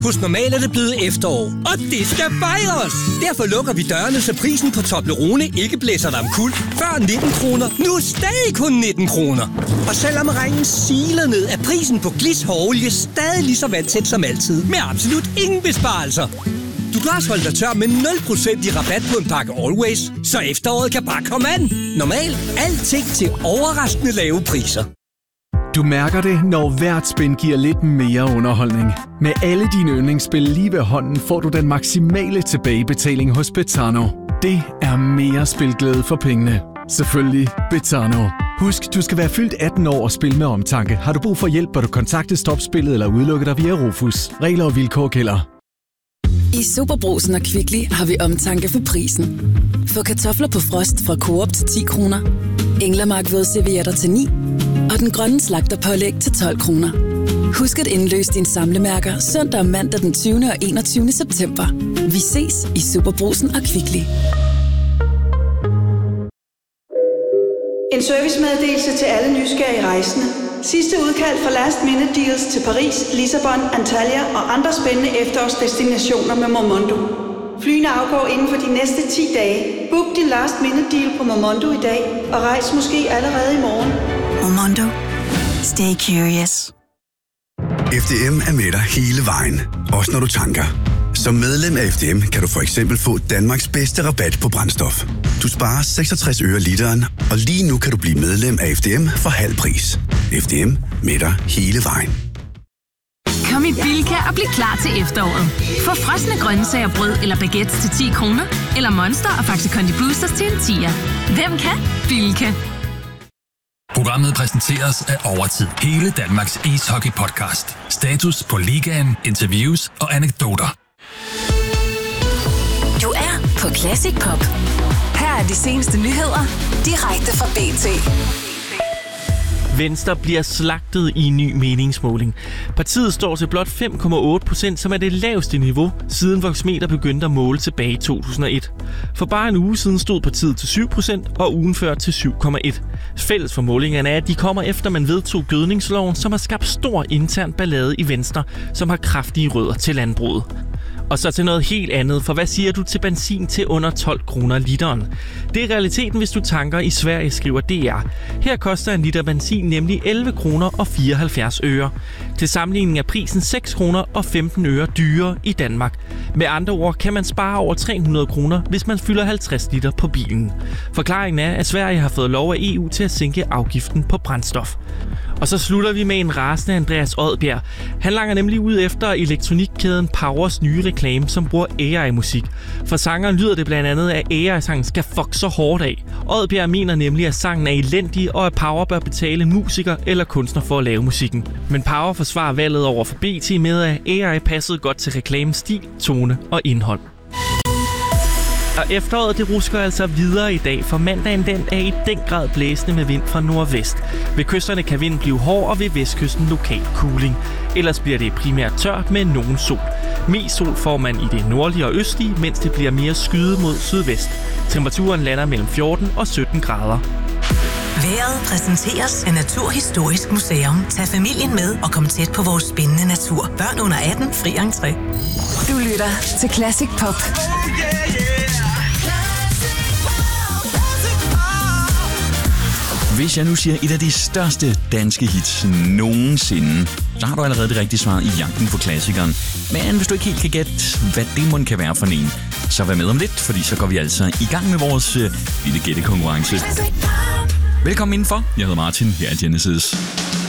Hos Normal er det blevet efterår, og det skal fejres! Derfor lukker vi dørene, så prisen på Toblerone ikke blæser dig omkuld. Før 19 kroner, nu stadig kun 19 kroner. Og selvom regnen siler ned, er prisen på Glis hårolie stadig lige så vandsæt som altid. Med absolut ingen besparelser. Du kan også holde dig tør med 0% i rabat på en pakke Always, så efteråret kan bare komme an. Normal, alting til overraskende lave priser. Du mærker det, når hvert spin giver lidt mere underholdning. Med alle dine yndlingsspil lige ved hånden får du den maksimale tilbagebetaling hos Betano. Det er mere spilglæde for pengene. Selvfølgelig Betano. Husk, du skal være fyldt 18 år og spille med omtanke. Har du brug for hjælp, bør du kontakte Stopspillet eller udelukke dig via Rufus. Regler og vilkår gælder. I Superbrugsen og Kvickly har vi omtanke for prisen. Få kartofler på frost fra Coop til 10 kroner. Englemark vådservietter til 9. Og den grønne slagterpålæg til 12 kroner. Husk at indløse dine samlemærker søndag og mandag den 20. og 21. september. Vi ses i Superbrugsen og Kvickly. En servicemeddelelse til alle nysgerrige rejsende. Sidste udkald fra Last Minute Deals til Paris, Lissabon, Antalya og andre spændende efterårsdestinationer med Momondo. Flyene afgår inden for de næste 10 dage. Book din Last Minute Deal på Momondo i dag og rejs måske allerede i morgen. Momondo. Stay curious. FDM er med dig hele vejen, også når du tanker. Som medlem af FDM kan du for eksempel få Danmarks bedste rabat på brændstof. Du sparer 66 øre literen, og lige nu kan du blive medlem af FDM for halv pris. FDM med dig hele vejen. Kom i Bilka og bliv klar til efteråret. Få frosne grøntsager, brød eller baguettes til 10 kroner, eller Monster og Faxe Kondi Boosters til en 10'er. Hvem kan? Bilka. Programmet præsenteres af Overtid. Hele Danmarks ishockey-podcast. Status på ligaen, interviews og anekdoter. Du er på Classic Pop. Her er de seneste nyheder direkte fra BT. Venstre bliver slagtet i en ny meningsmåling. Partiet står til blot 5,8%, som er det laveste niveau, siden Voxmeter begyndte at måle tilbage i 2001. For bare en uge siden stod partiet til 7%, og ugen før til 7,1%. Fælles for målingerne er, at de kommer efter, man vedtog gødningsloven, som har skabt stor intern ballade i Venstre, som har kraftige rødder til landbruget. Og så til noget helt andet, for hvad siger du til benzin til under 12 kroner literen? Det er realiteten, hvis du tanker i Sverige, skriver DR. Her koster en liter benzin nemlig 11 kroner og 74 øre. Til sammenligning er prisen 6 kroner og 15 øre dyrere i Danmark. Med andre ord kan man spare over 300 kroner, hvis man fylder 50 liter på bilen. Forklaringen er, at Sverige har fået lov af EU til at sænke afgiften på brændstof. Og så slutter vi med en rasende Andreas Odbjerg. Han langer nemlig ud efter elektronikkæden Powers nye reklame, som bruger AI-musik. For sangeren lyder det blandt andet, at AI-sangen skal fuck så hårdt af. Odbjerg mener nemlig, at sangen er elendig, og at Power bør betale en musiker eller kunstner for at lave musikken. Men Power forsvarer valget over for BT med, at AI passede godt til reklamens stil, tone og indhold. Og efteråret det rusker altså videre i dag, for mandagen den er i den grad blæsende med vind fra nordvest. Ved kysterne kan vinden blive hård, og ved vestkysten lokal kuling. Ellers bliver det primært tørt med nogen sol. Mest sol får man i det nordlige og østlige, mens det bliver mere skyet mod sydvest. Temperaturen lander mellem 14 og 17 grader. Vejret præsenteres af Naturhistorisk Museum. Tag familien med og kom tæt på vores spændende natur. Børn under 18, fri entré. Du lytter til Classic Pop. Hvis jeg nu siger et af de største danske hits nogensinde, så har du allerede det rigtige svar i jagten på klassikeren. Men hvis du ikke helt kan gætte, hvad det mon kan være for en, så vær med om lidt, fordi så går vi altså i gang med vores lille gættekonkurrence. Velkommen indenfor. Jeg hedder Martin. Her er Genesis.